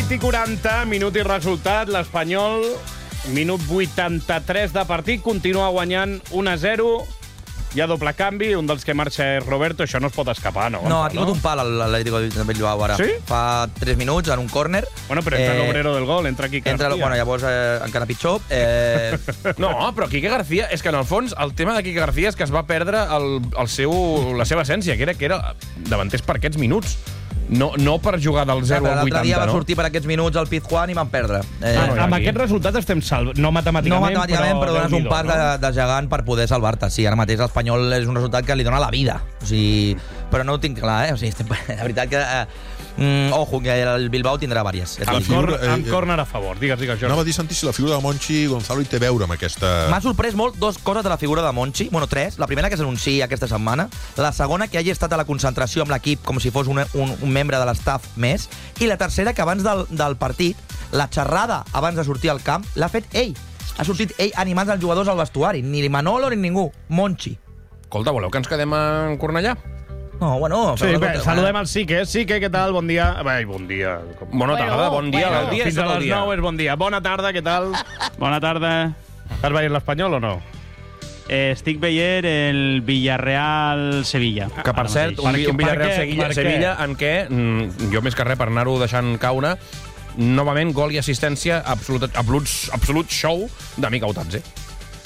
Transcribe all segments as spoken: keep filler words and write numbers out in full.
vuit i quaranta, minut i resultat. L'Espanyol, minut vuitanta-tres de partit, continua guanyant un a zero. Hi ha doble canvi, un dels que marxa és Roberto. Això no es pot escapar, no? No, ha tingut no? un pal l'Atlético de Bilbao ara. Sí? Fa tres minuts, en un córner. Bueno, però entra eh, l'obrero del gol, entra Quique entra, García. Bueno, llavors eh, encara pitjor. Eh... No, però Quique García, és que en el fons el tema de Quique García és que es va perdre el, el seu, la seva essència, que era que era davanters per aquests minuts. No, no per jugar del zero al vuitanta, no? L'altre dia va sortir per aquests minuts al Pizjuán i van perdre. Eh, ah, no, amb aquest resultat estem salvant. No matemàticament, no matemàticament, però, però dones un pas no? de, de gegant per poder salvar-te. Sí, ara mateix l'Espanyol és un resultat que li dona la vida. O sigui, però no ho tinc clar, eh? O sigui, estem, la veritat que... Eh, mm, ojo, que el Bilbao tindrà vàries. Amb, cor, amb eh, córner a favor. Digues, digues, Jordi. Anava a dir, Santi, si la figura de Monchi Gonzalo hi té a veure amb aquesta... M'ha sorprès molt dos coses de la figura de Monchi. Bueno, tres. La primera, que s'anuncia aquesta setmana. La segona, que hagi estat a la concentració amb l'equip com si fos un, un, un membre de l'estaf més. I la tercera, que abans del, del partit, la xerrada abans de sortir al camp, l'ha fet ell. Ha sortit ell animant els jugadors al vestuari. Ni Manolo ni ningú. Monchi. Escolta, voleu que ens quedem en Cornellà? No, bueno... Sí, bé, saludem al Sique. Sique, què tal? Bon dia. Bé, bon dia. Bona tarda, bon dia. Bueno, el dia fins a les nou és bon dia. Bona tarda, què tal? Bona tarda. Estàs veient l'Espanyol o no? Eh, estic veient el Villarreal-Sevilla. Que, per cert, un, un Villarreal-Sevilla en què, mm, jo més que res per anar-ho deixant caure, novament gol i assistència, absolut, absolut, absolut show d'Amic Autats, eh?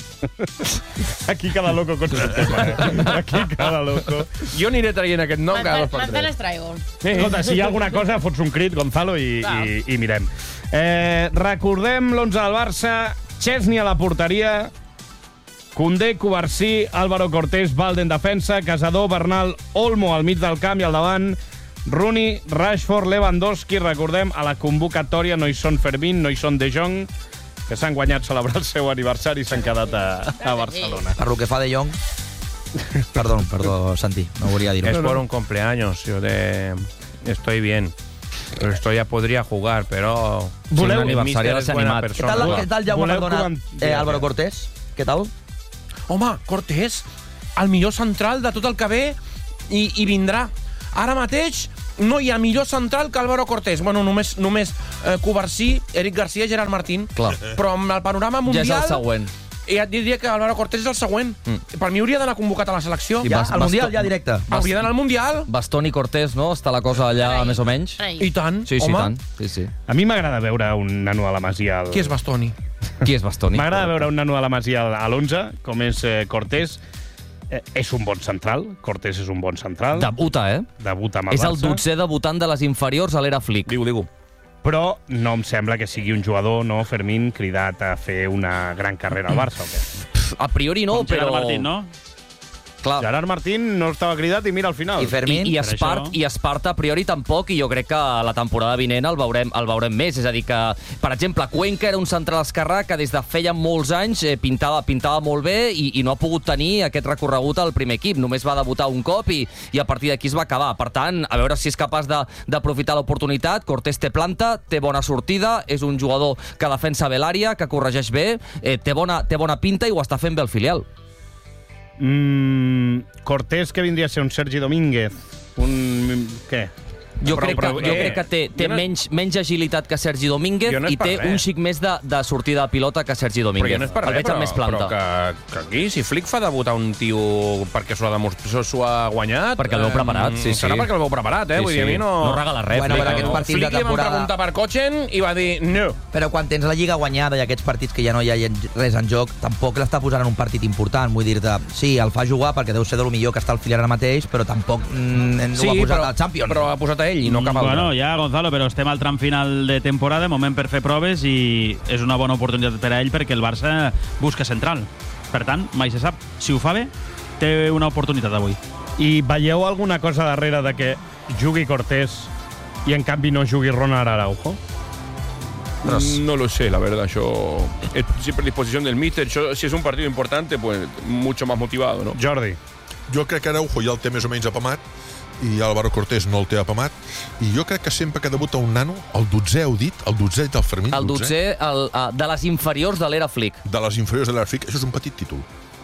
Aquí cada loco con su tema, eh? Aquí cada loco. Jo aniré traient aquest nom cada dos per tres. Manzanas traigo. Escolta, si hi ha alguna cosa, fots un crit, Gonzalo, i, i, i mirem. Eh, recordem l'onze del Barça, Chesney a la porteria, Koundé, Cubarsí, Álvaro Cortés, Valde en defensa, Casador, Bernal, Olmo al mig del camp i al davant, Rooney, Rashford, Lewandowski. Recordem, a la convocatòria no hi són Fermín, no hi són De Jong, que s'han guanyat celebrar el seu aniversari i s'han quedat a, a Barcelona. Per lo que fa De Jong... Perdó, perdó, Santi, no volia dir-ho. Es por un cumpleaños, yo de... Estoy bien. Esto ya podría jugar, pero... Voleu un aniversari de ser animat. Què tal, què tal Jaume, perdona, eh, Álvaro Cortés? Què tal? Home, Cortés, el millor central de tot el que ve i, i vindrà. Ara mateix no hi ha millor central que Álvaro Cortés. Bueno, només, només eh, Cubarsí, Eric García, Gerard Martín. Clar. Però amb el panorama mundial... Ja és el següent. I et diria que Álvaro Cortés és el següent. Mm. Per mi hauria d'anar convocat a la selecció. Ja, Bast- al Mundial, Bastó- ja directe. Hauria d'anar al Mundial. Bastón i Cortés, no? Està la cosa allà, Ai. més o menys. Ai. I tant, Sí, sí, home. tant. Sí, sí. A mi m'agrada veure un nano a la Masia... Al... Qui és Bastoni? Qui és Bastoni? M'agrada veure un nano a la Masia a l'onze, com és eh, Cortés. Eh, és un bon central. Cortés és un bon central. Debuta, eh? Debuta amb el És el Barça. dotzè debutant de les inferiors a l'era Flick. Digo, digo. Però no em sembla que sigui un jugador, no, Fermín, cridat a fer una gran carrera al Barça, o què? A priori no, Com Gerard però... Martín, no? Clar. Gerard Martín no estava cridat i mira al final. I Fermín? I, i, per Espart, això. I Esparta a priori tampoc, i jo crec que la temporada vinent el veurem, el veurem més. És a dir que, per exemple, Cuenca era un central esquerrà que des de feia molts anys eh, pintava, pintava molt bé i, i no ha pogut tenir aquest recorregut al primer equip. Només va debutar un cop i, i a partir d'aquí es va acabar. Per tant, a veure si és capaç de- d'aprofitar l'oportunitat. Cortés té planta, té bona sortida, és un jugador que defensa bé l'àrea, que corregeix bé, eh, té, bona, té bona pinta i ho està fent bé el filial. Mm, Cortés, que vindria a ser un Sergi Domínguez. Un... què? Jo, Però- crec, però, que, jo eh, crec que té, té jo no- menys, menys agilitat que Sergi Domínguez Jo no és i té per res. un xic més de, de sortida de pilota que Sergi Però Domínguez. ja no és per el res, veig però, amb més planta. però que, que aquí, si Flick fa debutar un tio perquè s'ho ha demostrat, s'ho ha guanyat... Perquè el veu preparat, sí, sí. Serà perquè el veu preparat, eh? Sí, Vull dir, sí. a mi no... No regala res, Bueno, Flick, però no? aquests partits Flick de li van temporada... preguntar per Kochen i va dir no. Però quan tens la Lliga guanyada i aquests partits que ja no hi ha res en joc, tampoc l'està posant en un partit important. Vull dir-te, sí, el fa jugar perquè deu ser de lo millor que està al filial ara mateix, però tampoc mm, Sí, ho ha posat però, al Champions. però ha posat a ell i no cap altre. Bueno, ja, Gonzalo, però estem al tram final de temporada, moment per fer proves i és una bona oportunitat per a ell perquè el Barça busca central. Per tant, mai se sap. Si ho fa bé, té una oportunitat avui. I veieu alguna cosa darrere de que jugui Cortés i en canvi no jugui Ronald Araujo? No lo sé, la verdad. Yo es siempre a disposición del míster. Yo, si es un partido importante, pues mucho más motivado, ¿no? Jordi. Jo crec que Araujo ja el té més o menys apamat i Álvaro Cortés no el té apamat, i jo crec que sempre que debuta un nano, el dotzè heu dit, el dotzè del Fermín, El dotzè el, uh, de les inferiors de l'era Flick. de les inferiors de l'Arfic, això és un petit títol.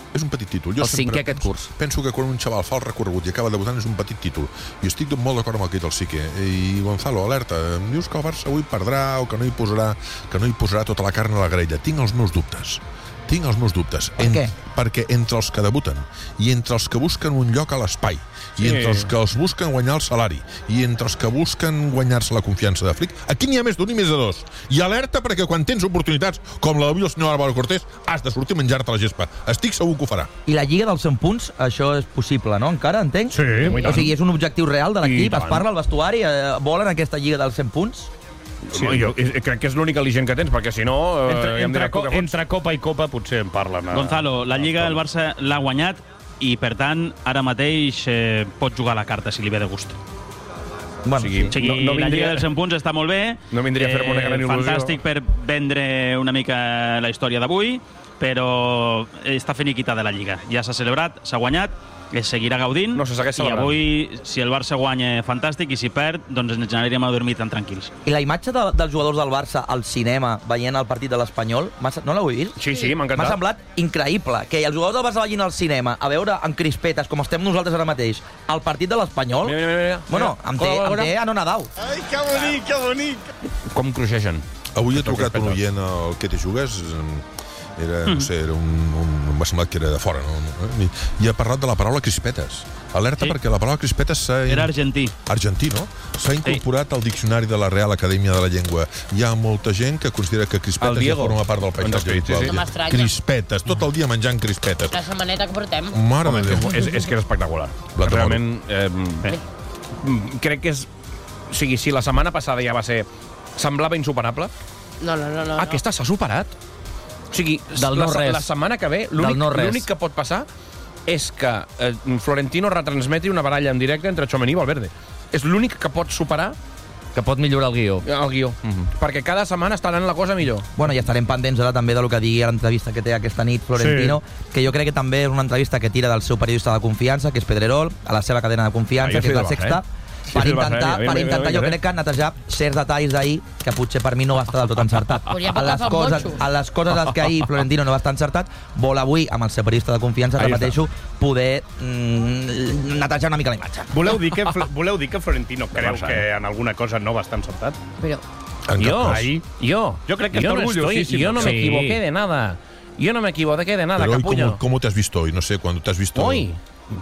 És un petit títol. Jo El cinquè aquest curs. Penso que quan un xaval fa el recorregut i acaba debutant és un petit títol. I estic molt d'acord amb el que ha dit el Sique. I Gonzalo, alerta, em dius que el Barça avui perdrà o que no hi posarà, que no hi posarà tota la carn a la graella. Tinc els meus dubtes. Tinc els meus dubtes. Per què? Perquè entre els que debuten i entre els que busquen un lloc a l'espai i Sí. entre els que els busquen guanyar el salari i entre els que busquen guanyar-se la confiança de Flick, aquí n'hi ha més d'un i més de dos. I alerta perquè quan tens oportunitats com la d'avui el senyor Álvaro Cortés has de sortir a menjar-te la gespa. Estic segur que ho farà. I la Lliga dels cent punts, això és possible, no? Encara, entenc? Sí, i O tant. sigui, és un objectiu real de l'equip? I Es tant. parla al vestuari? Eh, volen aquesta Lliga dels cent punts? Sí, jo eh, crec que és l'únic al·ligent que tens, perquè si no... Eh, Entre, ja em entre, dirà co tu què fots. entre Copa i Copa potser en parlen. A, Gonzalo, la Lliga del Barça l'ha guanyat i, per tant, ara mateix eh, pot jugar la carta si li ve de gust. Bueno, O sigui, O sigui, No- no la vindria- Lliga dels cent punts està molt bé. No vindria a fer-me una gran il·lusió. Fantàstic per vendre una mica la història d'avui, però està finiquitada la Lliga. Ja s'ha celebrat, s'ha guanyat, es seguirà gaudint. No, se segueix I celebrant. avui, si el Barça guanya, fantàstic, i si perd, doncs ens anirem a dormir tan tranquils. I la imatge de, dels jugadors del Barça al cinema veient el partit de l'Espanyol, m'ha se- no l'heu vist? Sí, sí, m'ha M'ha encantat. semblat increïble que els jugadors del Barça vagin al cinema a veure en crispetes, com estem nosaltres ara mateix, el partit de l'Espanyol. Mira, mira, mira. Bueno, Mira. em té, Hola, em hola. té a no Nadal. Com cruixegen. Avui he trucat un oient al que te jugues, era, no sé, era un, un, m'ha semblat que era de fora, no? I, i ha parlat de la paraula crispetes. Alerta Sí. perquè la paraula crispetes s'ha... Era argentí. Argentí, no? S'ha incorporat al diccionari de la Real Acadèmia de la Llengua. Hi ha molta gent que considera que El crispetes ja Diego. forma part del paisatge Sí, sí, sí. habitual. No m'estranya. Crispetes, tot el dia menjant crispetes. La setmaneta que portem. Mare de Déu. És, és que és espectacular. La tomo. Realment, eh, mm, crec que és... O sigui, si la setmana passada ja va ser... Semblava insuperable, No, no, no. no ah, aquesta s'ha superat. O sigui, Del la, no res. la setmana que ve, Del l'únic no res. l'únic que pot passar és que eh, Florentino retransmeti una baralla en directe entre Tchouaméni i Valverde. És l'únic que pot superar Que pot millorar el guió. el guió. Perquè cada setmana està anant la cosa millor. Bueno, ja estarem pendents ara també del que digui a l'entrevista que té aquesta nit Florentino, sí. que jo crec que també és una entrevista que tira del seu periodista de confiança, que és Pedrerol, a la seva cadena de confiança, Ah, jo que és soy la del Barça, Sexta, eh? per soy del Barça, intentar, eh? per Vinga, intentar vinga, jo vinga. crec que netejar certs detalls d'ahir que potser per mi no va estar del tot encertat. Podria A les, agafar coses, motxo. a les coses en què ahir Florentino no va estar encertat, vol avui, amb el seu periodista de confiança, Ahí repeteixo, poder mm, netejar una mica la imatge. Voleu dir que, Fl- voleu dir que Florentino creu Barça, que en alguna cosa no va estar encertat? Però En cap Yo, cas. Ahí. yo, Yo creo que yo está no estoy, orgullosísimo. yo no me Sí. equivoqué de nada. Yo no me equivoqué de nada, Pero hoy, capullo. ¿cómo, ¿cómo te has visto hoy? No sé, cuando te has visto... Hoy,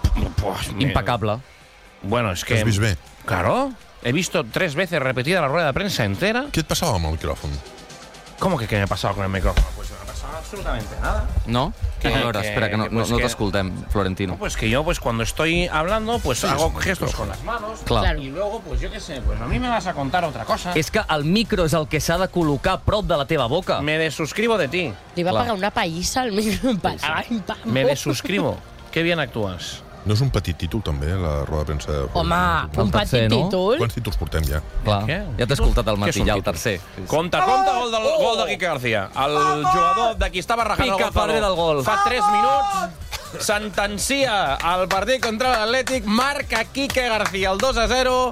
pues, me- Impecable. Bueno, es ¿Te que... has visto bien? Claro, he visto tres veces repetida la rueda de prensa entera. ¿Qué te pasaba amb el micròfon? ¿Cómo que qué me ha pasado con el micrófono? Pues no me ha pasado absolutamente nada. No? Que- a veure, que- espera, que no, que, no, pues, no que- t'escoltem, Florentino. No, pues que yo, pues cuando estoy hablando, pues hago gestos con las manos. Clar. Claro. Y luego, pues yo qué sé, pues a mí me vas a contar otra cosa. És que el micro és el que s'ha de col·locar a prop de la teva boca. Me desuscribo de ti. li va Clar. pagar una païssa al micro. Pam, pam. Me desuscribo. Qué bien actúas. No és un petit títol, també, la roda de premsa? de Home, Florentino? un El tercer, petit no? títol. Quants títols portem ja? Clar, Què? ja t'he escoltat al Què matí, són ja el títols? tercer. Compte, compte, gol, del, gol de Quique García. El jugador de qui estava rajant Pica el Gonzalo padre del gol. fa tres minuts sentencia el partit contra l'Atlètic, marca Quique García el dos a zero.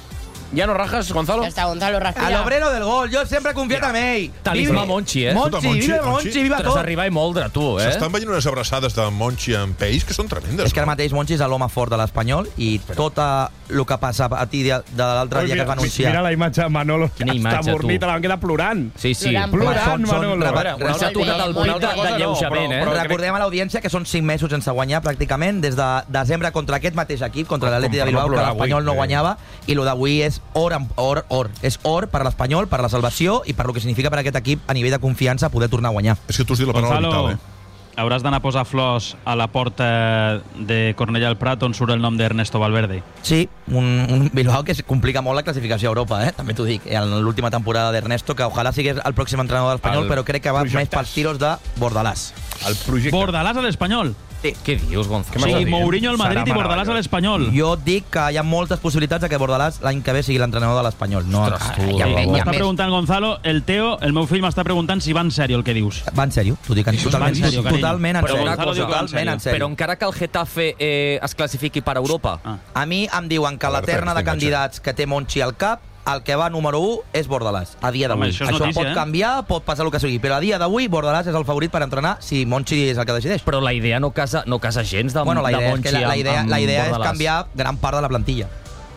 Ja no rajes, Gonzalo? Ja està, Gonzalo, Al respira. obrero del gol, jo sempre he confiat en ell. Talismà Vive- Monchi, eh? Monchi, Escolta, Monchi, vive Monchi. Monchi, viva Ostres, tot. arribar i moldre, tu, eh? S'estan veient unes abraçades de Monchi amb Peix que són tremendes. És que ara no? mateix Monchi és l'home fort de l'Espanyol i tot el que passa a ti de, de l'altre dia que es va anunciar. Mira la imatge de Manolo, que Quina imatge, està bornit, tu. la van quedar plorant. Sí, sí. Plorant, Plorant, Són- són Manolo. reba- A veure, S'ha tocat el Molt buit bé, de, molt de bé. lleujament, No, eh? però- Recordem a l'audiència que són cinc mesos sense guanyar pràcticament des de desembre contra aquest mateix equip, contra Com- l'Atlètic de com per Bilbao, no que plorar l'Espanyol avui, no eh? guanyava, i el d'avui és or, amb- or, or. És or per l'Espanyol, per la salvació i per lo que significa per aquest equip a nivell de confiança poder tornar a guanyar. És que tu has dit la paraula Gonzalo, vital, eh? hauràs d'anar a posar flors a la porta de Cornellà al Prat on surt el nom d'Ernesto Valverde. Sí, un, un Bilbao que es complica molt la classificació a Europa, eh? també t'ho dic. En l'última temporada d'Ernesto, que ojalà sigués el pròxim entrenador de l'Espanyol, El però crec que va més projectes. pels tiros de Bordalàs. El projecte. Bordalàs a l'Espanyol. Què dius, Gonzalo? O sigui, dir? Mourinho al Madrid Serà i Bordalàs a meravellós. l'Espanyol. Jo et dic que hi ha moltes possibilitats de que Bordalàs l'any que ve sigui l'entrenador de l'Espanyol. No, Ostres, tu, hi ha, per hi ha favor. M'està més. preguntant Gonzalo, el Teo, el meu fill m'està preguntant si va en sèrio el que dius. Va en sèrio, t'ho dic en Això totalment, va en sèrio, carinyo. totalment en Però sèrio. Gonzalo diu que va en Totalment en sèrio. Però sèrio. encara que el Getafe eh, es classifiqui per Europa. Ah. A mi em diuen que la Alerta, terna de aquesta imatge. candidats que té Monchi al cap el que va número u és Bordalàs, a dia Home, d'avui. això és Això notícia, pot eh? canviar, pot passar el que sigui, però a dia d'avui Bordalàs és el favorit per entrenar si Monchi és el que decideix. Però la idea no casa, no casa gens de, Bueno, la de idea, és Monchi que la, la idea, amb, la idea amb és Bordalàs. canviar gran part de la plantilla.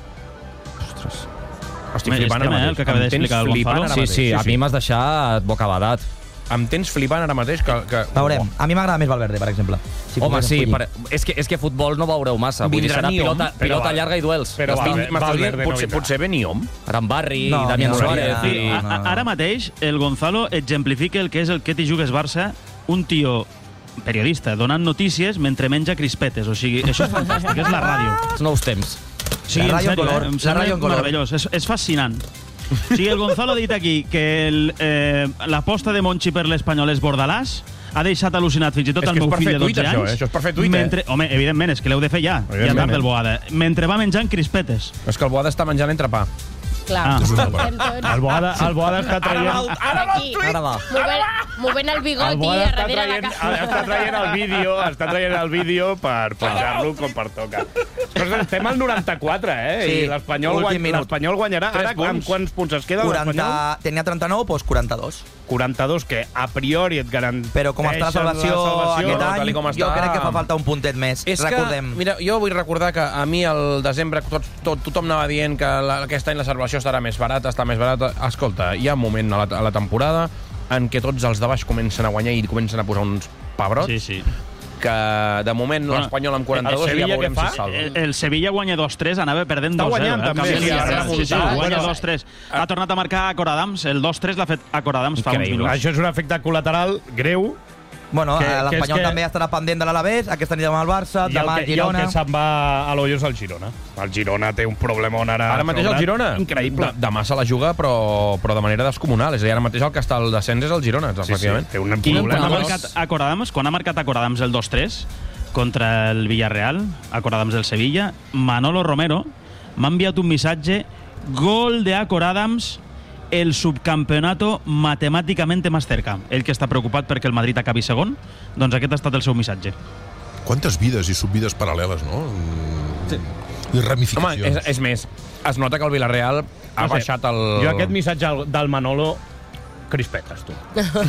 Estic Home, flipant estem, ara eh, mateix. el que acaba Em tens d'explicar el flipant Gonzalo. ara Sí, mateix. sí, a mi m'has deixat bocabadat. Em tens flipant ara mateix que... que... Veurem. A mi m'agrada més Valverde, per exemple. Si Home, pogués sí, escollir. per, és, que, és que futbol no veureu massa. Vull dir, Vindrà serà Niom, pilota, però pilota va- llarga i duels. però Ja va- està. Valverde M'estàs dient, no potser, vindrà. potser ve Niom? Arambarri, No, Damián no, Suárez... no, Sí, i... a- a- ara mateix el Gonzalo exemplifica el que és el que t'hi jugues Barça, un tio periodista donant notícies mentre menja crispetes. O sigui, això és fantàstic, és la ràdio. Els nous temps. Sí, La ràdio en en sèrio, color, eh? Em la sembla ràdio en color. meravellós, és, és fascinant. O sigui, el Gonzalo ha dit aquí que el, eh, l'aposta de Monchi per l'Espanyol és Bordalàs, ha deixat al·lucinat fins i tot És el que és meu per fill fer de dotze tuit, això, anys. eh? Això és per fer tuit, eh? mentre, Home, evidentment, és que l'heu de fer ja, ja Evidentment. tard del Boada. Mentre va menjant crispetes. És que el Boada està menjant entrepà. Clar. Ah. És una part. El Boada, el Boada està traient... Aquí, Ara va. movent, movent el El bigoti Boada a està darrere traient, la cara. està traient el vídeo, està traient el vídeo per penjar-lo com pertoca. Però estem al noranta-quatre, eh? Sí, I l'Espanyol últim guany, minut. l'Espanyol guanyarà. Tres Ara, punts. amb quants punts es queda l'Espanyol? quaranta, tenia trenta-nou, doncs quaranta-dos. quaranta-dos, que a priori et garanteixen Però com està la salvació, aquest no, any, tal i com jo està- crec que fa falta un puntet més. És Recordem. que, mira, jo vull recordar que a mi al desembre tot, tot, tothom anava dient que la, aquest any la salvació estarà més barata, està més barata. Escolta, hi ha un moment a la, a la temporada en què tots els de baix comencen a guanyar i comencen a posar uns pebrots, Sí, sí. que de moment Bueno, l'Espanyol amb el quaranta-dos ja Sevilla veurem què fa? si salva. El, el Sevilla guanya dos tres, anava perdent Està dos zero. guanyant, eh? també, El sí, canvi ha de- remuntat. sí, sí, guanya Bueno, dos tres. Ha tornat a marcar a Cor Adams. El dos tres l'ha fet a Cor Adams fa uns Increïble. minuts. Això és un efecte col·lateral greu. Bueno, que- eh, que és l'Espanyol que- també estarà pendent de l'Alavés, aquesta nit amb el Barça, I el, demà que, al I el Girona. que se'n va a l'Hoyo és el Girona. El Girona té un problemón ara. Ara mateix el sobrat. Girona, Increïble. de, demà se la juga, però, però de manera descomunal. És a dir, ara mateix el que està al descens és el Girona, Sí, sí, efectivament. té un I quan problema. ha marcat a Cor Adams, quan ha marcat a Cor Adams el dos tres contra el Villarreal, a Cor Adams del Sevilla, Manolo Romero m'ha enviat un missatge: gol de a Cor Adams, el subcampeonato matemàticamente más cerca. Ell que està preocupat perquè el Madrid acabi segon, doncs aquest ha estat el seu missatge. Quantes vides i subvides paral·leles, no? Sí. I Home, ramificacions. és, és més, es nota que el Villarreal ha No sé, baixat el... Jo aquest missatge del Manolo, crispetes, tu.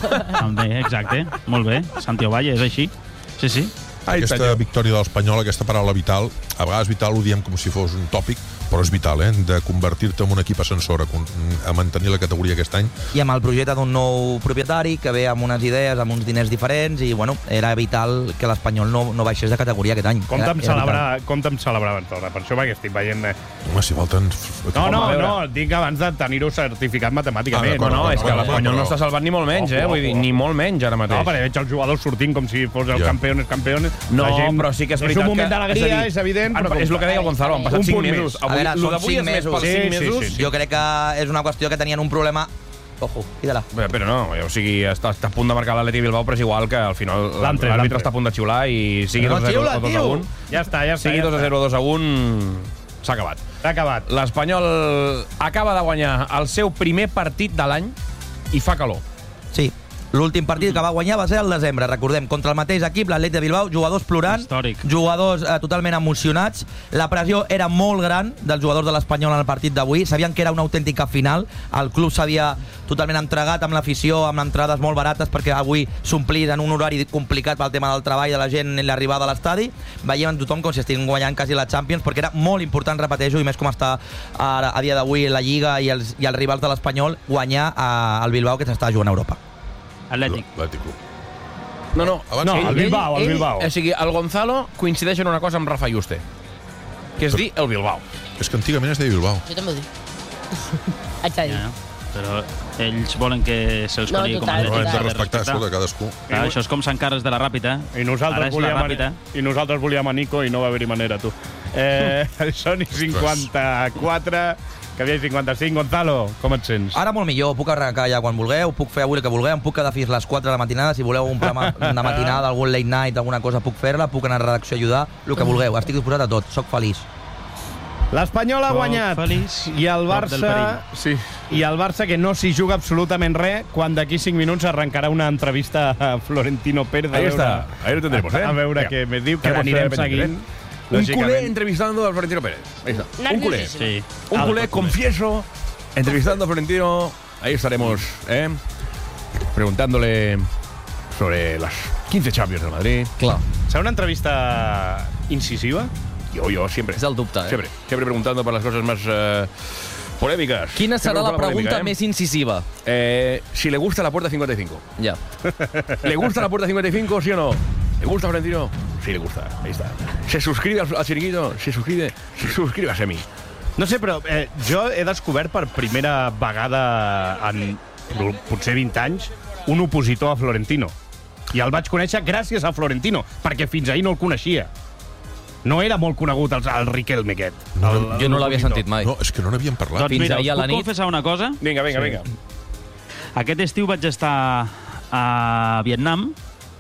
També, exacte. Molt bé. Santiago Valle, és així. Sí, sí. Ai, Aquesta senyor. victòria de l'Espanyol, aquesta paraula vital, a vegades vital ho diem com si fos un tòpic, però és vital, eh? De convertir-te en un equip ascensor a, con- a mantenir la categoria aquest any. I amb el projecte d'un nou propietari que ve amb unes idees, amb uns diners diferents, i bueno, era vital que l'Espanyol no, no baixés de categoria aquest any. Com Era- t'em era celebrar, com t'em celebrar abans d'hora? Per això perquè estic veient... eh, Home, si falten... No, no, a veure. no, dic abans de tenir-ho certificat Ah, matemàticament. d'acord, No, no, és que Bueno, l'Espanyol però- no està salvat ni molt menys, eh? Ojo, Vull dir, ojo. ni molt menys ara mateix. No, perquè veig els jugadors sortint com si fos el Ja. campeón, és campeón. No, La gent- però sí que és veritat És un moment que... d'alegria, a dir, és evident, han- però... com- És el que deia el Gonzalo, han passat Un cinc punt mesos. més. A Avui, veure, lo són d'avui cinc és més mesos. pels Sí, cinc sí, mesos. sí, sí. Jo crec que és una qüestió que tenien un problema... Ojo, cuida-la. Bé, Però no, o sigui, està, està a punt de marcar l'Atleti Bilbao, però és igual que al final L'han tret, l'han l'àrbitre tret. està a punt de xiular i sigui No dos a zero xiula, o dos a tio. un. Ja està, ja està. Sigui ja dos a està. zero o dos a un, s'ha acabat. S'ha acabat. L'Espanyol acaba de guanyar el seu primer partit de l'any i fa calor. Sí. L'últim partit que va guanyar va ser al desembre, recordem, contra el mateix equip, l'Atlètic de Bilbao, jugadors plorant, Històric. jugadors eh, totalment emocionats, la pressió era molt gran dels jugadors de l'Espanyol en el partit d'avui, sabien que era una autèntica final, el club s'havia totalment entregat amb l'afició, amb entrades molt barates, perquè avui s'omplís en un horari complicat pel tema del treball de la gent i l'arribada a l'estadi, veiem tothom com si estiguin guanyant quasi la Champions, perquè era molt important, repeteixo, i més com està a, a dia d'avui la Lliga i els, i els rivals de l'Espanyol, guanyar a, al Bilbao, que s'està jugant a Europa. Atlètic. L'Atlètic Club. No, no. Abans No, ell- el Bilbao, el ell, Bilbao. O sigui, el Gonzalo coincideix en una cosa amb Rafa Juste, que és dir el Bilbao. És que antigament es deia Bilbao. Jo també ho dic. Haig de dir. Ja, però ells volen que se'ls No, conegui com a total, Però Atlètic. hem de total. respectar, escolta, cadascú. Clar, això és com Sant Carles de la Ràpita. I Ara nosaltres, és la volíem, Ràpita. I nosaltres volíem a Nico i no va haver-hi manera, tu. Eh, són i cinquanta-quatre, que havia cinquanta-cinc. Gonzalo, com et sents? Ara molt millor, puc arrencar ja quan vulgueu, puc fer avui el que vulgueu, em puc quedar fins les quatre de la matinada, si voleu un programa de matinada, algun late night, alguna cosa puc fer-la, puc anar a la redacció a ajudar, el que vulgueu, estic disposat a tot, sóc feliç. L'Espanyol ha Soc guanyat feliç, i el prop del Barça Sí. i el Barça que no s'hi juga absolutament res quan d'aquí cinc minuts arrencarà una entrevista a Florentino Pérez. a Ahí veure- está, ahí lo tendremos, ¿eh? A veure Venga. què més diu, que Quedamos l'anirem pendientes, seguint. Un lògicament. culé entrevistando a Florentino Pérez. Ahí está. Un culé. Nerviosíssim. Sí. Un Alto culé, culé. confieso entrevistando a Florentino, ahí estaremos, ¿eh? Preguntándole sobre las quince Champions del Madrid. Clar. ¿Será una entrevista incisiva? Yo, yo, siempre. És el dubte, eh? Siempre, siempre preguntando por las cosas más eh, polémicas. Quina serà Siempre la por pregunta polémica, ¿eh? més incisiva? Eh, si le gusta la puerta cincuenta y cinco. Ja. ¿Le gusta la puerta cincuenta y cinco, sí o no? ¿Le gusta Florentino? Sí, le gusta. Ahí está. ¿Se suscribe al, al chiringuito? ¿Se suscribe? Sí, suscríbase a mí. No sé, però eh, jo he descobert per primera vegada en potser vint anys un opositor a Florentino. I el vaig conèixer gràcies a Florentino, perquè fins ahir no el coneixia. No era molt conegut el, el Riquelme aquest. No, el, Jo no l'havia sentit mai. No, és que no n'havíem parlat. Doncs Fins mira, ahir a us la puc nit. confessar una cosa? Vinga, vinga, vinga. Aquest estiu vaig estar a Vietnam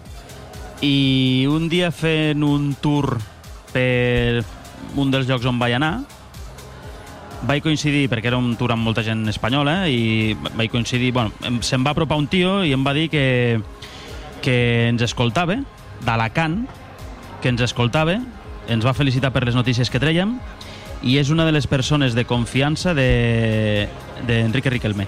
i un dia fent un tour per un dels llocs on vaig anar vaig coincidir, perquè era un tour amb molta gent espanyola, i vaig coincidir... Bueno, em- se'm va apropar un tio i em va dir que, que ens escoltava, d'Alacant, que ens escoltava, ens va felicitar per les notícies que trèiem, i és una de les persones de confiança de d'Enrique Riquelme.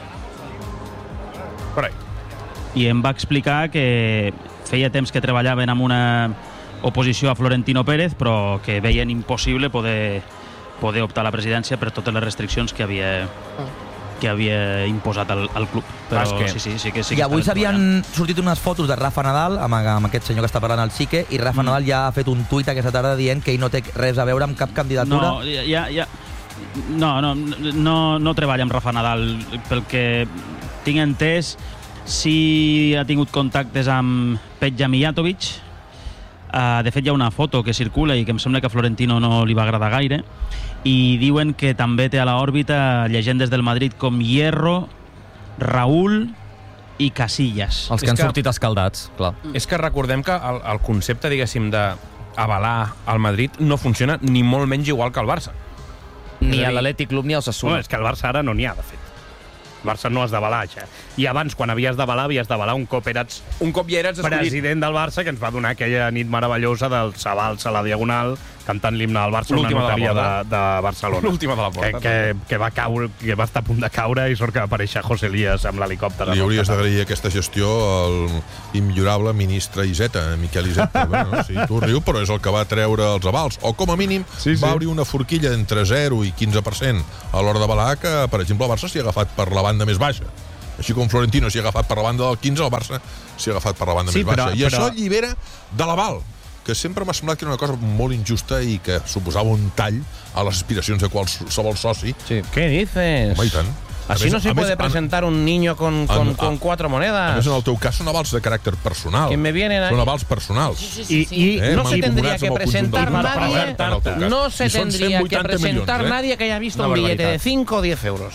Por ahí. I em va explicar que feia temps que treballaven amb una oposició a Florentino Pérez, però que veien impossible poder, poder optar a la presidència per totes les restriccions que havia, que havia imposat al, al club. Però Bàsquet. sí, sí, sí que sí que I avui estan s'havien sortit unes fotos de Rafa Nadal, amb, amb aquest senyor que està parlant al Sique, i Rafa mm. Nadal ja ha fet un tuit aquesta tarda dient que ell no té res a veure amb cap candidatura. No, ja, ja, no, no, no, no treballa amb Rafa Nadal. Pel que tinc entès, sí ha tingut contactes amb Petja Mijatovic. Uh, de fet, hi ha una foto que circula i que em sembla que a Florentino no li va agradar gaire. I diuen que també té a l'òrbita llegendes del Madrid com Hierro, Raúl i Casillas. Els que És han que- sortit escaldats, clar. És que recordem que el, el concepte, diguéssim, d'avalar al Madrid no funciona ni molt menys igual que al Barça. Ni És a a dir- l'Atlètic Club ni al Bueno, Sassuolo. és que el Barça ara no n'hi ha, de fet. El Barça no has d'avalar, ja. I abans, quan havies d'avalar, havies d'avalar un cop eres Un cop ja eres escollit. president del Barça, que ens va donar aquella nit meravellosa dels avals a la Diagonal, cantant l'himne del Barça, una L'última de la notaria de, porta. de Barcelona. L'última de la porta. Que, que, que, va caure, que va estar a punt de caure i sort que va aparèixer José Elías amb l'helicòpter. Li hauries d'agrair aquesta gestió al immillorable ministre Iseta, Miquel Iseta. Bueno, no? Sí, tu riu, però és el que va treure els avals. O, com a mínim, Sí, sí. va obrir una forquilla entre zero i quinze per cent a l'hora d'avalar que, per exemple, el Barça s'hi ha agafat per la banda més baixa. Així com Florentino s'hi ha agafat per la banda del quinze, el Barça s'hi ha agafat per la banda Sí, més baixa. però- I però- això allibera de l'aval, que sempre m'ha semblat que era una cosa molt injusta i que suposava un tall a les aspiracions de qualsevol soci. Sí. ¿Qué dices? Home, i tant. A Así més- no se a puede més, en- presentar un niño con, con, en- con cuatro A monedas. més, en el teu cas són avals de caràcter personal. Que me vienen Són ahí. avals personals. Sí, I, sí, sí. i Eh, no se tendría mancomunats que amb el conjunt presentar del grup nadie. parlamentari, en el teu cas. No se I són tendría cent que vuitanta presentar milions, eh? nadie que haya visto Una un billete barbaridad. de cinco o diez euros.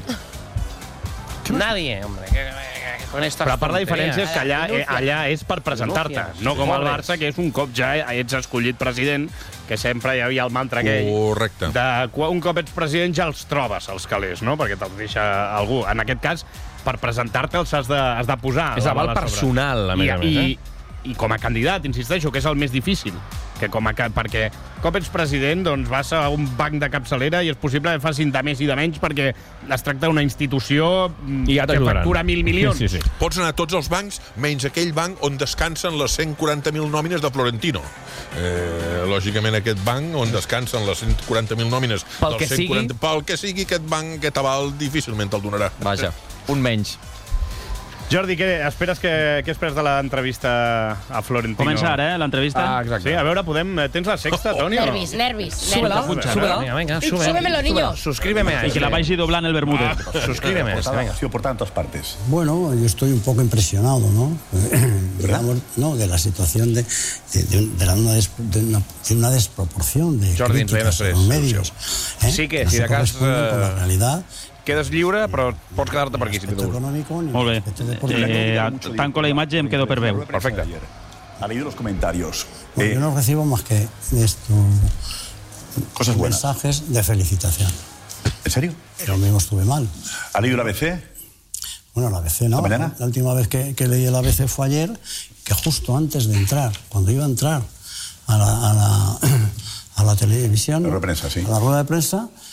Nadie, hombre. que- que- que con estas Però a part la diferència és que allà, eh, Denuncia. allà és per presentar-te, Denuncia. no com al Correcte. Barça, que és un cop ja ets escollit president, que sempre hi havia el mantra aquell. Correcte. De, quan- un cop ets president ja els trobes, els calés, no? Perquè te'ls deixa algú. En aquest cas, per presentar-te els has de, has de posar. És aval l'aval a sobre. personal, a més I, a més, i, eh? I com a candidat, insisteixo, que és el més difícil. Que com a, ca- perquè cop ets president, doncs vas a un banc de capçalera i és possible que facin de més i de menys perquè es tracta d'una institució mm, I ja que t'ajudaran. factura mil milions. Sí, sí, sí. Pots anar a tots els bancs, menys aquell banc on descansen les cent quaranta mil nòmines de Florentino. Eh, lògicament, aquest banc on descansen les cent quaranta mil nòmines... Pel dels que cent quaranta Pel que sigui, aquest banc, aquest aval, difícilment te'l donarà. Vaja, un menys. Jordi, què esperes, que, què esperes de l'entrevista a Florentino? Comença ara, eh, l'entrevista. Ah, exacte. Sí, a veure, podem... Tens la sexta, Toni, o no? Nervis, nervis. Súbela, nervis. súbela. Venga, venga, sube. Súbemelo, niño. Suscríbeme a I que la vagi doblant el Bermúdez. Suscríbeme a este, venga. Ha sido por tantas partes. Bueno, yo estoy un poco impresionado, ¿no? Digamos, no, de la situación de, de, de, de la- una, des- de una, de una desproporción de Jordi, ens veiem críticas després, en los medios. ¿eh? Sí que, no si se de cas, corresponden con la eh, realidad. Quedes lliure, però pots quedar-te per aquí, si Aspecto tu vols. económico ni Molt bé. aspecto deportivo. Eh, tanco la imatge i em quedo per veu. Perfecte. Ha leído los comentarios. Bueno, Eh, yo no recibo más que esto, cosas buenas. mensajes de felicitación. ¿En serio? Yo mismo estuve mal. ¿Ha leído la A B C? Bueno, la A B C no. ¿La mañana? La última vez que, que leí el A B C fue ayer, que justo antes de entrar, cuando iba a entrar a la, a la, a la televisión, La rueda de prensa, sí. a la rueda de prensa,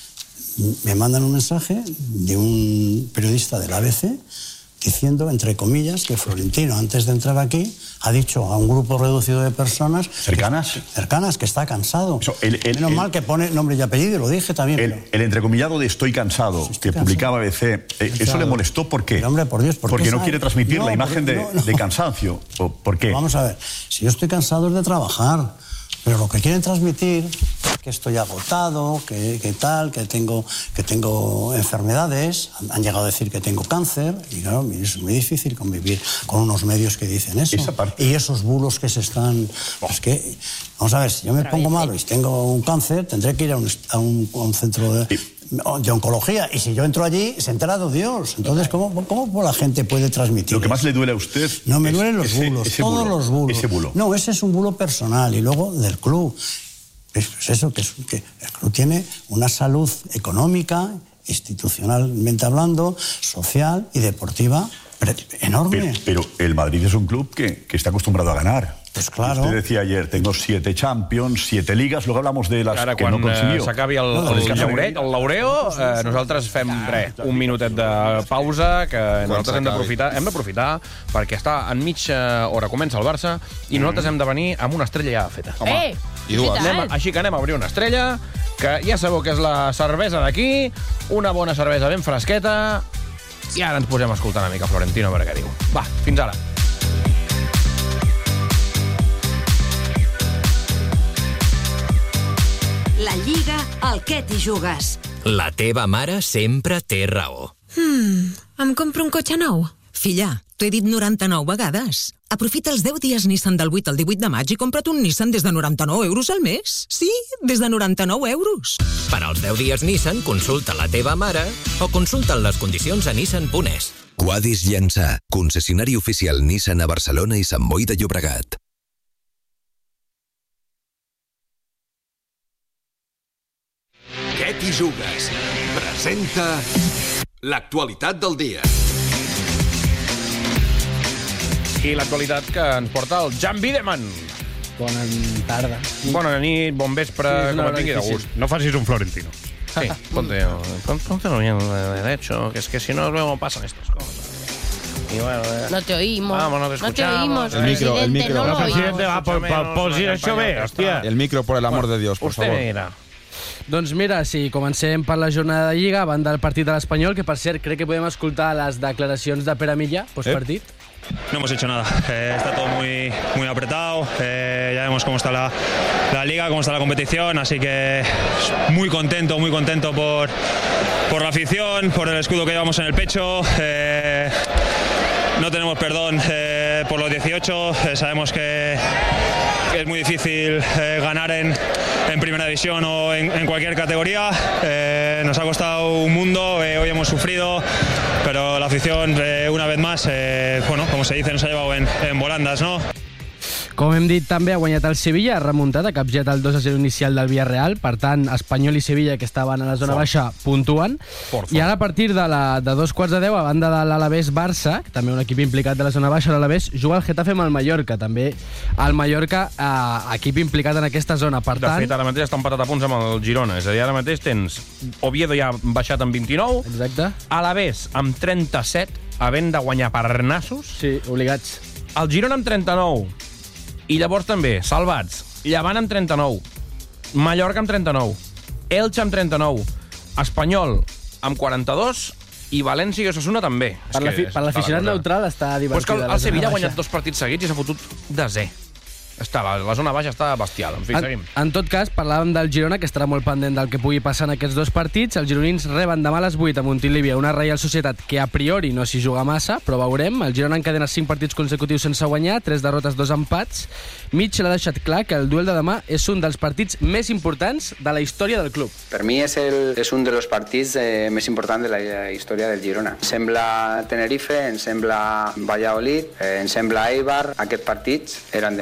me mandan un mensaje de un periodista del A B C diciendo, entre comillas, que Florentino, antes de entrar aquí, ha dicho a un grupo reducido de personas... ¿Cercanas? Que, cercanas, que está cansado. Eso, el, el, Menos el, mal que pone nombre y apellido, lo dije también. El, pero... el entrecomillado de estoy cansado, sí, estoy que cansado. Publicaba A B C, eh, ¿eso le molestó por qué? Pero, hombre, por Dios, ¿por Porque qué no sabe? quiere transmitir no, la imagen porque, de, no, no. de cansancio. ¿Por qué? Vamos a ver, si yo estoy cansado es de trabajar, pero lo que quieren transmitir es que estoy agotado, que, que tal, que tengo, que tengo enfermedades, han, han llegado a decir que tengo cáncer, y claro, es muy difícil convivir con unos medios que dicen eso. Esa parte. Y esos bulos que se están... Pues que, vamos a ver, si yo me pongo malo y tengo un cáncer, tendré que ir a un, a un, a un centro de... Sí. de oncología, y si yo entro allí, se ha enterado Dios. Entonces, ¿cómo, cómo la gente puede transmitir? Lo que más le duele a usted... No, me es, duelen los ese, bulos, ese todos bulo, los bulos. Ese bulo. No, ese es un bulo personal, y luego del club. Es pues eso, que, es, que el club tiene una salud económica, institucionalmente hablando, social y deportiva enorme. Pero, pero el Madrid es un club que, que está acostumbrado a ganar. Pues claro. Usted decía ayer, tengo siete Champions, siete ligas, luego hablamos de las Ara, que quan no consiguió. s'acabi el, No, el, el llauret, el laureo, eh, nosaltres fem res, un minutet de pausa que nosaltres hem d'aprofitar hem d'aprofitar perquè està en mitja hora comença el Barça i nosaltres hem de venir amb una estrella ja feta. Eh, I dues. Anem, així que anem a obrir una estrella, que ja sabeu que és la cervesa d'aquí, una bona cervesa ben fresqueta, i ara ens posem a escoltar una mica Florentino a veure què diu. Va, fins ara. La Lliga, al què t'hi jugues? La teva mare sempre té raó. Hmm, em compro un cotxe nou? Filla, t'ho he dit noranta-nou vegades. Aprofita els deu dies Nissan del vuit al divuit de maig i compra't un Nissan des de noranta-nou euros al mes. Sí, des de noranta-nou euros. Per als deu dies Nissan, consulta la teva mare o consulta les condicions a nissan punt es. Quadis Llançà, concessionari oficial Nissan a Barcelona i Sant Boi de Llobregat. Què t'hi jugues? Presenta l'actualitat del dia. I l'actualitat que ens porta el Jan Bideman. Bona tarda. Bona nit, bon vespre, Sí, com no, et vingui de difícil. gust. No facis un Florentino. Sí, ponte, ponte bien derecho, que es que si no luego pasan estas cosas. Y bueno, eh. No te oímos. Vamos, no te escuchamos. oímos, El micro, el presidente, micro. no lo No, oímos. presidente, va, por, por, por si això ve, hòstia. El micro, por el amor de Dios, por Usted favor. mira. Doncs mira, sí, comencem per la jornada de Lliga, abans del partit de l'Espanyol, que per cert crec que podem escoltar les declaracions de Pere Milla, postpartit. No hemos hecho nada, eh, está todo muy, muy apretado, eh, ya vemos cómo está la, la liga, cómo está la competición, así que muy contento, muy contento por, por la afición, por el escudo que llevamos en el pecho. Eh, no tenemos perdón eh, por los dieciocho, eh, sabemos que, que es muy difícil eh, ganar en, en primera división o en, en cualquier categoría. Eh, nos ha costado un mundo, eh, hoy hemos sufrido, pero la afición, eh, una vez más, eh, bueno, como se dice, nos ha llevado en, en volandas, ¿no? Com hem dit, també ha guanyat el Sevilla, ha remuntat, ha capgirat el dos a zero inicial del Villarreal, per tant, Espanyol i Sevilla, que estaven a la zona Fort. baixa, puntuen. Fort, fort. I ara, a partir de, la, de dos quarts de deu, a banda de l'Alavés-Barça, també un equip implicat de la zona baixa, l'Alavés, juga el Getafe amb el Mallorca, també el Mallorca, eh, equip implicat en aquesta zona. Per De tant, fet, ara mateix està empatat a punts amb el Girona. És a dir, ara mateix tens Oviedo ja baixat amb vint-i-nou. Exacte. Alavés amb trenta-set, havent de guanyar per nassos. Sí, obligats. El Girona amb trenta-nou. I llavors també, salvats. Llevant amb trenta-nou. Mallorca amb trenta-nou. Elche amb trenta-nou. Espanyol amb quaranta-dos. I València i Osasuna també. Per l'afi- per l'aficionat neutral està divertida. Pues que el, la el zona Sevilla ha baixa. guanyat dos partits seguits i s'ha fotut desè. Està, la, la zona baixa està bestial. En fi, En, seguim. en tot cas, parlàvem del Girona, que estarà molt pendent del que pugui passar en aquests dos partits. Els gironins reben demà a les vuit a Montilivi una Reial Societat que a priori no s'hi juga massa, però veurem. El Girona encadena cinc partits consecutius sense guanyar, tres derrotes, dos empats. Mitch l'ha deixat clar que el duel de demà és un dels partits més importants de la història del club. Per mi és, el, és un dels partits eh, més importants de la història del Girona. Em sembla Tenerife, em sembla Valladolid, eh, em sembla Eibar. Aquests partits eren de màxima necessitat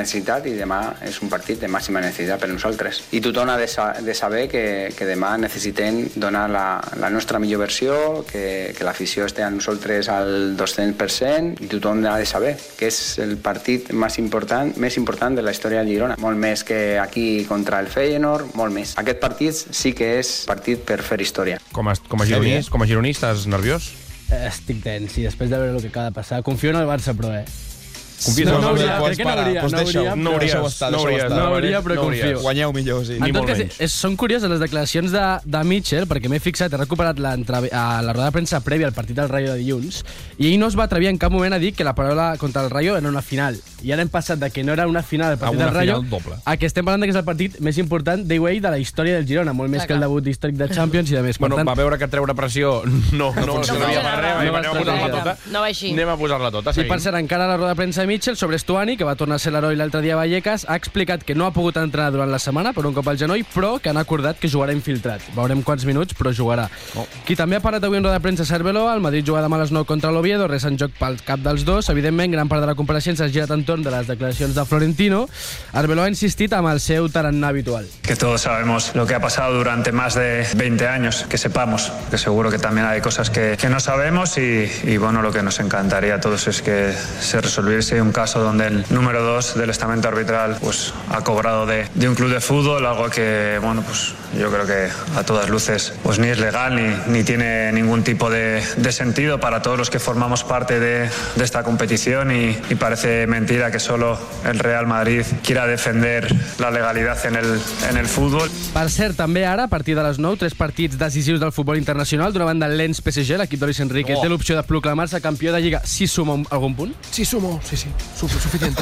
necessitat i demà és un partit de màxima necessitat per nosaltres. I tothom ha de, sa de saber que, que demà necessitem donar la, la nostra millor versió, que, que l'afició esté a nosaltres al dos-cents per cent i tothom ha de saber que és el partit més important, més important de la història del Girona. Molt més que aquí contra el Feyenoord, molt més. Aquest partit sí que és partit per fer història. Com a, com a gironista, com a gironista, estàs nerviós? Eh, estic tens, i després de veure el que acaba de passar. Confio en el Barça, però, eh? Confies no, en el no Barça? hauria, crec que no hauria, Pues no deixa-ho, hauria, no però- hauries, Deixa-ho estar, no deixa-ho hauries, estar. No hauria, però no hauries. confio. Guanyeu millor, sí. En tot cas, és, són curioses les declaracions de, de Mitchell, perquè m'he fixat, he recuperat la, a la roda de premsa prèvia al partit del Rayo de dilluns, i ell no es va atrevir en cap moment a dir que la paraula contra el Rayo era una final. I ara hem passat de que no era una final del partit A una del Rayo final doble. a que estem parlant que és el partit més important d'Away de la història del Girona, molt més Clar, que el clar. debut històric de Champions i de més. Per Bueno, tant, va veure que treure pressió no, no, no servia per res, No va, va anem a posar-la servir. tota. No va així. Anem a posar-la tota, I seguim. per cert, encara a la roda de premsa de Mitchell sobre Stuani, que va tornar a ser l'heroi l'altre dia a Vallecas, ha explicat que no ha pogut entrenar durant la setmana per un cop al genoll, però que han acordat que jugarà infiltrat. Veurem quants minuts, però jugarà. Oh. Qui també ha parat avui en roda de premsa és Arbeloa, el Madrid juga demà a les nou contra l'Oviedo, res en joc pel cap dels dos. Evidentment, gran part de la compareixença ha girat entorn de les declaracions de Florentino. Arbeloa ha insistit amb el seu tarannà habitual. Que todos sabemos lo que ha pasado durante más de veinte años, que sepamos, que seguro que también hay cosas que, que no sabemos y, y bueno, lo que nos encantaría a todos es que se resolviese un caso donde el número dos del estamento arbitral pues ha cobrado de, de un club de fútbol, algo que bueno, pues yo creo que a todas luces pues ni es legal ni, ni tiene ningún tipo de, de sentido para todos los que formamos parte de, de esta competición y, y parece mentira que solo el Real Madrid quiera defender la legalidad en el, en el fútbol. Per cert, també ara, a partir de les nou, tres partits decisius del futbol internacional. D'una banda, el Lens P S G, l'equip de Luis Enrique, Oh. té l'opció de proclamar-se campió de Lliga si suma un, algun punt. Sí, sumo, sí, sí. Su- suficiente.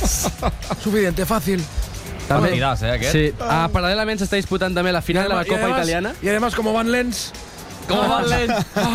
Suficiente, fácil. També, Diràs, eh, aquest? sí. Ah, paral·lelament s'està disputant també la final de la Y Copa además- Italiana. Y además, como van Lens... Com van Lens?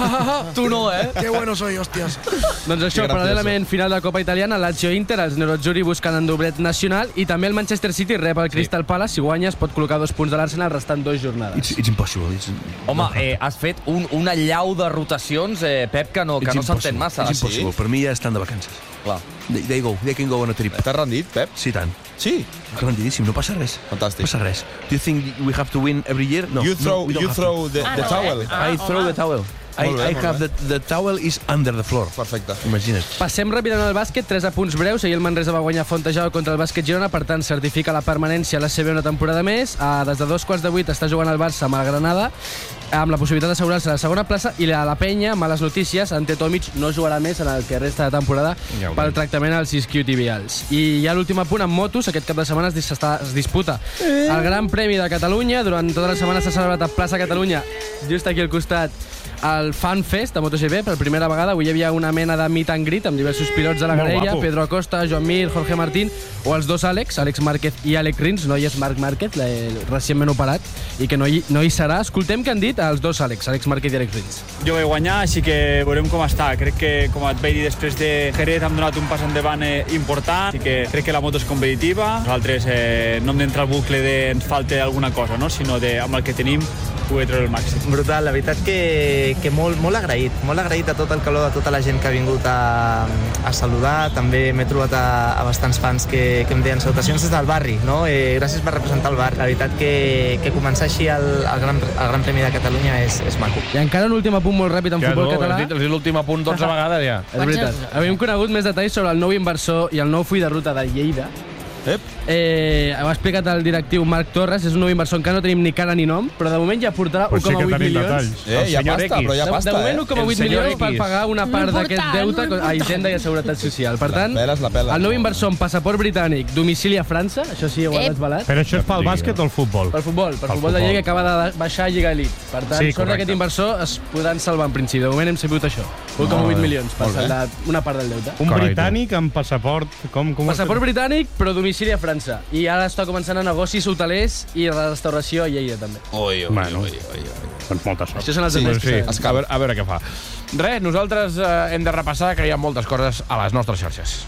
Tu no, eh? Qué bueno soy, hostias. Doncs això, Que gracioso. paral·lelament, final de la Copa Italiana, Lazio-Inter, els Nerazzurri buscant en doblet nacional, i també el Manchester City rep el Crystal Palace. Si guanya, es pot col·locar dos punts de l'Arsenal restant dues jornades. It's, it's impossible. It's, Home, eh, has fet un, una llau de rotacions, eh, Pep, que no, que it's no s'entén impossible. massa. It's impossible. Per mi ja estan de vacances. Clar. They, they go, they can go on a trip. T'has rendit, Pep? Sí, tant. Sí? Rendidíssim, no passa res. Fantàstic. No passa res. Do you think we have to win every year? No. You no, throw- we don't you have throw to. the- the I- towel. I throw the towel. I, Molt bé, I molt have bé. the, the towel is under the floor. Perfecte. Imagina't. Passem ràpidament al bàsquet, tres apunts breus. Ahir el Manresa va guanyar Fontejau contra el Bàsquet Girona, per tant, certifica la permanència a la C B una temporada més. Ah, des de dos quarts de vuit està jugant el Barça amb el Granada, amb la possibilitat d'assegurar-se la segona plaça, i la, la Penya, males notícies, Ante Tomic no jugarà més en el que resta de temporada Ja ho pel veig. tractament als isquiotibials. I ja l'últim apunt amb motos, aquest cap de setmana es, dis- està- es disputa el Gran Premi de Catalunya. Durant tota la setmana s'ha celebrat a Plaça Catalunya, just aquí al costat, el Fan Fest de MotoGP. Per primera vegada avui hi havia una mena de meet and greet amb diversos pilots de la Molt graella, guapo. Pedro Acosta, Joan Mir, Jorge Martín, o els dos Àlex, Àlex Márquez i Àlex Rins. No hi és Marc Márquez, la- el recentment operat, i que no hi, no hi serà. Escoltem què han dit els dos Àlex, Àlex Márquez i Àlex Rins. Jo vaig guanyar, així que veurem com està. Crec que, com et vaig dir després de Jerez, hem donat un pas endavant eh, important, així que crec que la moto és competitiva. Nosaltres eh, no hem d'entrar al bucle de ens falta alguna cosa, no? sinó de amb el que tenim poder treure el màxim. Brutal, la veritat que, que molt, molt agraït, molt agraït a tot el calor de tota la gent que ha vingut a, a saludar. També m'he trobat a, a bastants fans que, que em deien salutacions des del barri, no? Eh, gràcies per representar el bar. La veritat que, que començar així el, el, gran, el Gran Premi de Catalunya és, és maco. I encara un últim apunt molt ràpid en Ja futbol no, català. has dit, has dit l'últim apunt dotze vegades, ja. És veritat. Havíem conegut més detalls sobre el nou inversor i el nou full de ruta de Lleida. Ep. Eh, ho ha explicat el directiu Marc Torres, és un nou inversor, encara no tenim ni cara ni nom, però de moment ja portarà Pues un sí coma que vuit tenim milions. detalls. Eh, El hi ha senyor pasta, X. però hi ha De, pasta, de moment eh? un coma vuit El senyor milions per X. pagar una part No d'aquest important, deute no a important. Hisenda i a Seguretat Social. Per La tant, peles, la peles. el nou inversor amb passaport britànic, domicili a França, això sí, ho ha Ep. desvelat. Però això és pel bàsquet o el futbol? Per futbol, per Pel futbol de futbol. Lliga que acaba de baixar a Lliga Elite. Per tant, Sí, sí, sort correcte. d'aquest inversor es podran salvar en principi. De moment hem sabut això. un coma vuit milions per Molt bé. saldar una part del deute. Un Correcte. britànic amb passaport... Com, com Passaport britànic, però domicili a França. I ara està començant a negocis hotelers i la restauració a Lleida, també. Oi, oi, Bueno. oi, oi, oi. Doncs molta sort. Això són els Sí, detalls sí. que sabem. A veure, a veure què fa. Res, nosaltres eh, hem de repassar que hi ha moltes coses a les nostres xarxes.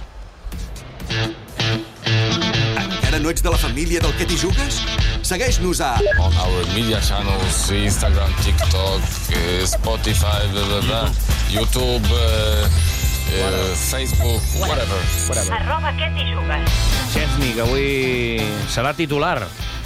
Encara no ets de la família del que t'hi jugues? Segueix-nos a on our media channels, Instagram, TikTok, eh, Spotify, blah, blah, blah, YouTube, eh, eh, Facebook, whatever. Whatever. Arroba què t'hi jugues. Chesney, que avui serà titular.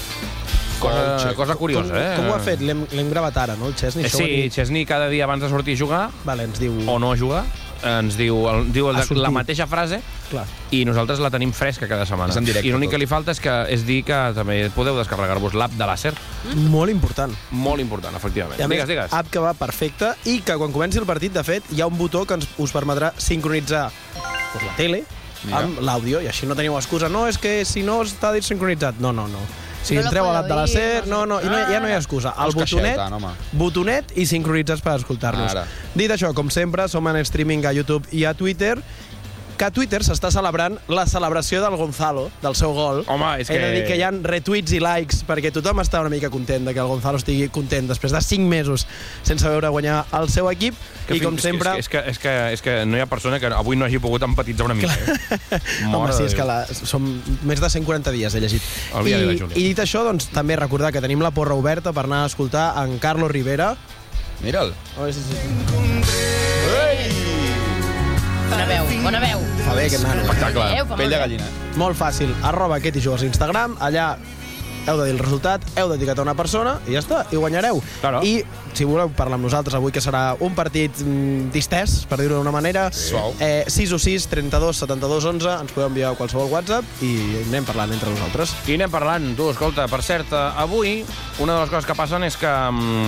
Cosa, cosa curiosa, eh? Com ho ha fet? L'hem gravat ara, no, el Chesney? Eh, sí, Chesney cada dia abans de sortir a jugar, vale, ens diu... o no a jugar, ens diu, el, diu el, la mateixa frase. Clar. I nosaltres la tenim fresca cada setmana. És en directe, I l'únic tot. que li falta és, que, és dir que també podeu descarregar-vos l'app de l'Acer. Molt important. Molt important, efectivament. I a digues, més, digues. app que va perfecta i que quan comenci el partit, de fet, hi ha un botó que ens, us permetrà sincronitzar pues, la tele Mira. amb l'àudio, i així no teniu excusa. No, és que si no està desincronitzat. No, no, no. Si No lo entreu a puedo l'app de la oír, SER, no, no, i no, ja no hi ha excusa. El Us queixeu botonet, tant, home. botonet i sincronitzats per escoltar-nos. Ara. Dit això, com sempre, som en streaming a YouTube i a Twitter, que a Twitter s'està celebrant la celebració del Gonzalo, del seu gol. Home, és He de que- dir que hi ha retuits i likes, perquè tothom està una mica content de que el Gonzalo estigui content després de cinc mesos sense veure guanyar el seu equip. Que I com fins- sempre... És que, és, que, és que no hi ha persona que avui no hagi pogut empatitzar una mica. Eh? Home, sí, és de que Déu. la, som més de cent quaranta dies, he llegit. El dia I, de la Júlia. I dit això, doncs, també recordar que tenim la porra oberta per anar a escoltar en Carlos Rivera. Mira'l. Oh, sí, sí. Bona veu, bona veu. Fa bé aquest nano. Espectacle. Veu, fa Pell de molt bé. gallina. Molt fàcil. Arroba aquest i jugues a Instagram. Allà heu de dir el resultat, heu d'etiquetar una persona i ja està, i guanyareu. Claro. I si voleu parlar amb nosaltres avui, que serà un partit mm, distès, per dir-ho d'una manera, Suau. eh, sis u sis, trenta-dos, setanta-dos, onze, ens podeu enviar qualsevol WhatsApp i anem parlant entre nosaltres. I anem parlant, tu, escolta, per cert, eh, avui una de les coses que passen és que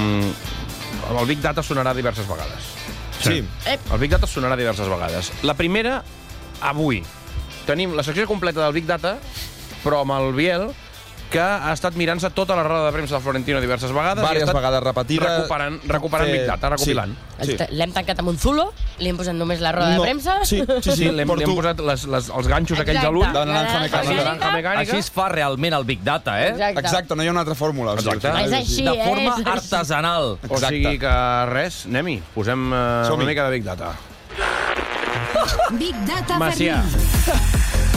mm, el Big Data sonarà diverses vegades. Sí. El Big Data sonarà diverses vegades. La primera, avui. Tenim la secció completa del Big Data, però amb el Biel, que ha estat mirant-se tota la roda de premsa del Florentino diverses vegades. Vàries i ha estat vegades repetida. Recuperant, recuperant Fet- Big Data, recopilant. Sí. L'hem tancat amb un zulo, li hem posat només la roda No, de premsa. sí, sí, sí. L'hem Porto- li hem posat les, les, els ganxos aquells a Exacte. l'ull. De naranja mecànica. De naranja mecànica. Així es fa realment el Big Data, eh? Exacte. Exacte, no hi ha una altra fórmula. o sigui, Exacte. al final És així, De eh? forma És així. artesanal. O Exacte. sigui que res, anem-hi. Posem uh, Som-hi. una mica de Big Data. Big Data Macià. Berlín.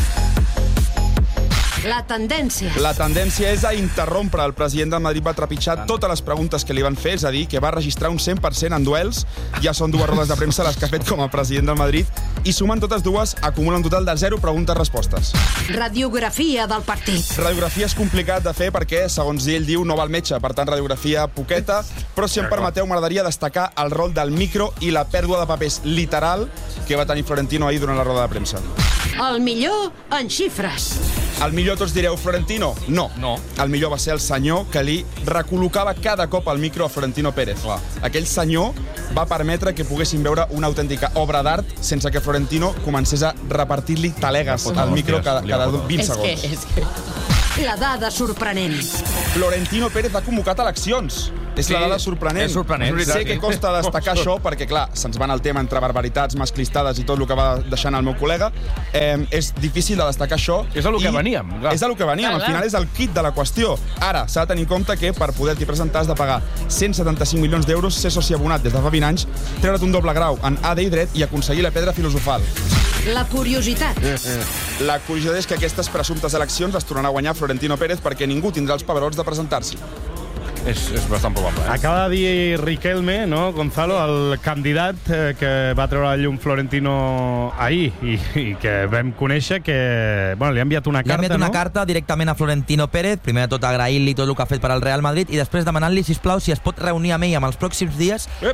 La tendència. La tendència és a interrompre. El president del Madrid va trepitjar totes les preguntes que li van fer, és a dir, que va registrar un cent per cent en duels. Ja són dues rodes de premsa les que ha fet com a president del Madrid. I sumant totes dues, acumula un total de zero preguntes-respostes. Radiografia del partit. Radiografia és complicat de fer perquè, segons ell diu, no va al metge. Per tant, radiografia poqueta. Però, si em permeteu, m'agradaria destacar el rol del micro i la pèrdua de papers literal que va tenir Florentino ahir durant la roda de premsa. El millor en xifres. El millor tots direu Florentino? No. No. El millor va ser el senyor que li recol·locava cada cop el micro a Florentino Pérez. Clar. Aquell senyor va permetre que poguessin veure una autèntica obra d'art sense que Florentino comencés a repartir-li talegues al micro cada, cada vint És que, segons. és que... La dada sorprenent. Florentino Pérez ha convocat eleccions. És Sí, la dada sorprenent. és sorprenent. Sé Sí. que costa destacar això perquè, clar, se'ns van el tema entre barbaritats, masclistades i tot el que va deixant el meu col·lega. Eh, és difícil de destacar això. És a lo que i veníem, clar. És a lo que veníem. Clar, Al clar. final és el kit de la qüestió. Ara, s'ha de tenir en compte que per poder-t'hi presentar has de pagar cent setanta-cinc milions d'euros, ser soci abonat des de fa vint anys, treure't un doble grau en A D i Dret i aconseguir la pedra filosofal. La curiositat. La curiositat és que aquestes presumptes eleccions les tornarà a guanyar Florentino Pérez perquè ningú tindrà els pebrots de presentar-s'hi. És, és bastant probable. Eh? Acaba de dir Riquelme, no, Gonzalo, el candidat eh, que va treure a llum Florentino ahir i, i que vam conèixer que... Bueno, li ha enviat una Li ha carta, enviat una no? carta directament a Florentino Pérez, primer de tot agraint-li tot el que ha fet per al Real Madrid i després demanant-li, sisplau, si es pot reunir amb ell amb els pròxims dies